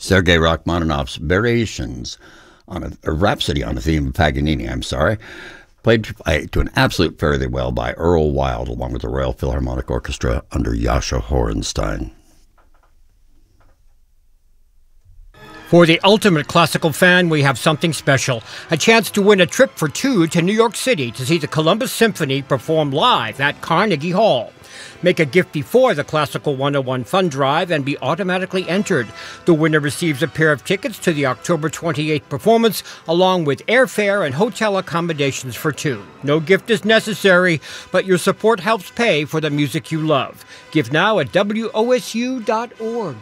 Sergei Rachmaninoff's Variations a Rhapsody on the theme of Paganini, played to an absolute fare thee well by Earl Wild along with the Royal Philharmonic Orchestra under Jascha Horenstein. For the ultimate classical fan, we have something special. A chance to win a trip for two to New York City to see the Columbus Symphony perform live at Carnegie Hall. Make a gift before the Classical 101 Fund Drive and be automatically entered. The winner receives a pair of tickets to the October 28th performance, along with airfare and hotel accommodations for two. No gift is necessary, but your support helps pay for the music you love. Give now at wosu.org.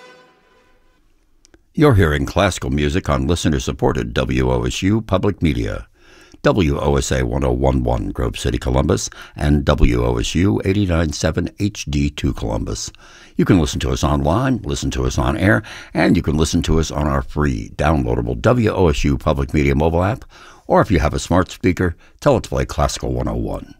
You're hearing classical music on listener-supported WOSU Public Media. WOSA 1011 Grove City, Columbus, and WOSU 89.7 HD2 Columbus. You can listen to us online, listen to us on air, and you can listen to us on our free, downloadable WOSU Public Media mobile app, or if you have a smart speaker, tell it to play Classical 101.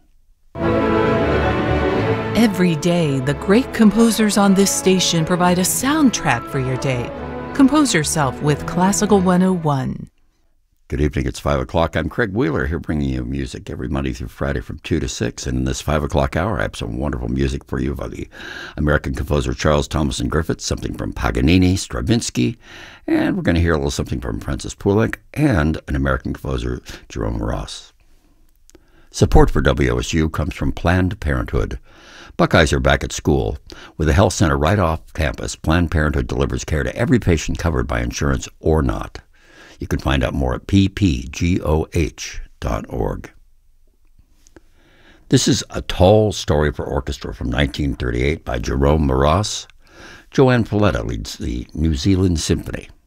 Every day, the great composers on this station provide a soundtrack for your day. Compose yourself with Classical 101. Good evening, it's 5 o'clock. I'm Craig Wheeler here bringing you music every Monday through Friday from 2 to 6. And in this 5 o'clock hour, I have some wonderful music for you by the American composer Charles Thomas Griffith, something from Paganini, Stravinsky, and we're going to hear a little something from Francis Poulenc and an American composer, Jerome Ross. Support for WOSU comes from Planned Parenthood. Buckeyes are back at school. With a health center right off campus, Planned Parenthood delivers care to every patient covered by insurance or not. You can find out more at ppgoh.org. This is A Tall Story for Orchestra from 1938 by Jerome Ross. Joanne Pauletta leads the New Zealand Symphony.